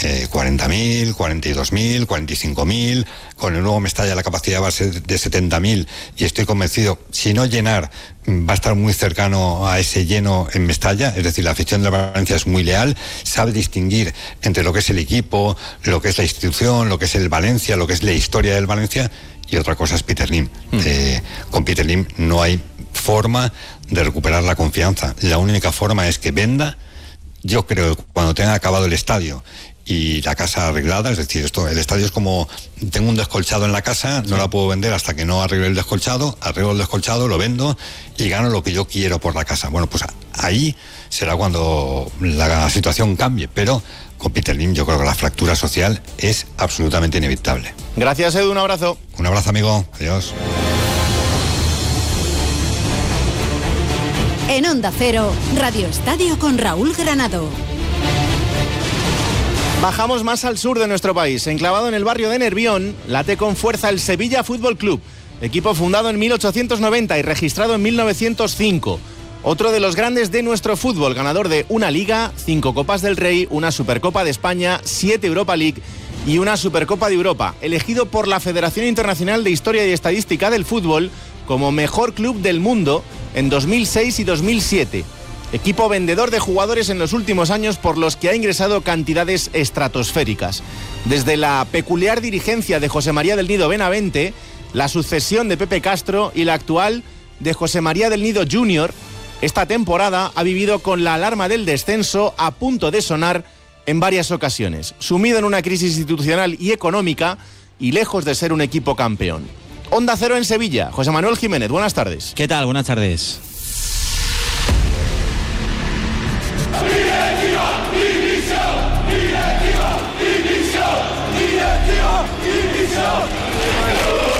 40.000, 42.000, 45.000, con el nuevo Mestalla la capacidad va a ser de 70.000 y estoy convencido, si no llenar, va a estar muy cercano a ese lleno en Mestalla, es decir, la afición de Valencia es muy leal, sabe distinguir entre lo que es el equipo, lo que es la institución, lo que es el Valencia, lo que es la historia del Valencia, y otra cosa es Peter Lim. Con Peter Lim no hay forma de recuperar la confianza, la única forma es que venda. Yo creo que cuando tenga acabado el estadio y la casa arreglada, es decir, el estadio es como, tengo un descolchado en la casa, no la puedo vender hasta que no arregle el descolchado, arreglo el descolchado, lo vendo y gano lo que yo quiero por la casa. Bueno, pues ahí será cuando la situación cambie, pero con Peter Lim yo creo que la fractura social es absolutamente inevitable. Gracias, Edu, un abrazo. Un abrazo, amigo, adiós. En Onda Cero, Radio Estadio con Raúl Granado. Bajamos más al sur de nuestro país. Enclavado en el barrio de Nervión, late con fuerza el Sevilla Fútbol Club, equipo fundado en 1890 y registrado en 1905. Otro de los grandes de nuestro fútbol, ganador de una Liga, 5 Copas del Rey, una Supercopa de España, 7 Europa League y una Supercopa de Europa. Elegido por la Federación Internacional de Historia y Estadística del Fútbol como mejor club del mundo en 2006 y 2007. Equipo vendedor de jugadores en los últimos años por los que ha ingresado cantidades estratosféricas. Desde la peculiar dirigencia de José María del Nido Benavente, la sucesión de Pepe Castro y la actual de José María del Nido Jr., esta temporada ha vivido con la alarma del descenso a punto de sonar en varias ocasiones, sumido en una crisis institucional y económica y lejos de ser un equipo campeón. Onda Cero en Sevilla. José Manuel Jiménez, buenas tardes. ¿Qué tal? Buenas tardes.